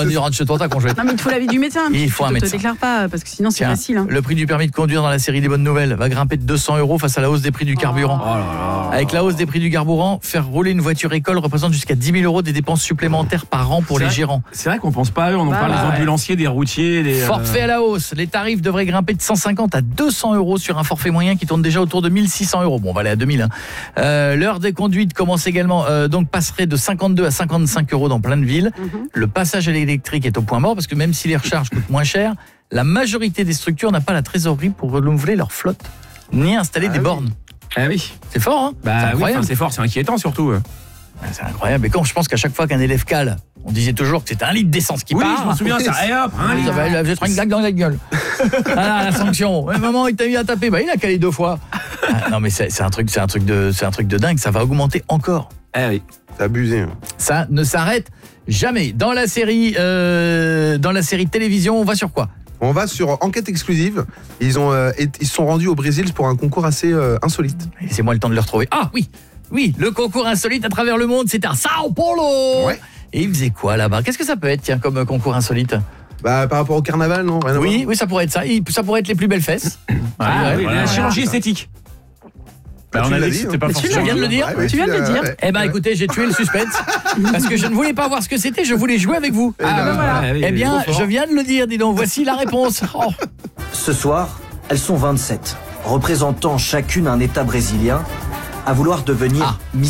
rentre chez toi, t'as congé. Non, mais il te faut l'avis du médecin. Il faut un Tu médecin. te déclares pas, parce que sinon, c'est facile. Hein. Le prix du permis de conduire dans la série des bonnes nouvelles va grimper de 200 € face à la hausse des prix du carburant. Avec la hausse des prix du carburant, faire rouler une voiture école représente jusqu'à 10 000 € des dépenses supplémentaires par an pour les gérants. C'est vrai qu'on pense pas à eux, on en parle des ambulanciers, des routiers. Forfait à la hausse. Les tarifs devraient grimper de 150 à 200 € sur un forfait moyen qui tourne déjà autour de 1600 €. Bon, on va aller à 2000. L'heure des conduites commence également, donc passerait de 52 à 55 € dans plein de villes. Le passage à l'électrique est au point mort parce que même si les recharges coûtent moins cher, la majorité des structures n'a pas la trésorerie pour renouveler leur flotte ni installer des bornes. Ah oui. C'est fort, hein? Bah c'est incroyable. oui, c'est fort, c'est inquiétant surtout. C'est incroyable. Et quand je pense qu'à chaque fois qu'un élève cale, on disait toujours que c'était 1 litre d'essence qui part. Je me souviens, ça. Et hop, ça va, je vais te une claque dans la gueule. Ah, la sanction. Ouais, maman, il t'a mis à taper. Bah, il a calé 2 fois. Non, mais c'est un truc de dingue. Ça va augmenter encore. Ah oui. C'est abusé. Ça ne s'arrête jamais. Dans la série télévision, on va sur quoi? On va sur enquête exclusive. Ils se sont rendus au Brésil pour un concours assez insolite. Laissez-moi le temps de le retrouver. Ah oui, le concours insolite à travers le monde, c'était à Sao Paulo. Ouais. Et ils faisaient quoi là-bas? Qu'est-ce que ça peut être, tiens, comme concours insolite? Bah, par rapport au carnaval, non? Rien à voir. Oui, ça pourrait être ça. Ça pourrait être les plus belles fesses. La chirurgie esthétique. Bah, on a dit que dit, c'était hein. pas Tu forcément. viens de le dire. Tu viens de le dire. Eh ben écoutez, j'ai tué le suspense parce que je ne voulais pas voir ce que c'était, je voulais jouer avec vous. Voilà. Eh bien, je viens de le dire, dis donc, voici la réponse. Oh. Ce soir, elles sont 27, représentant chacune un État brésilien, à vouloir devenir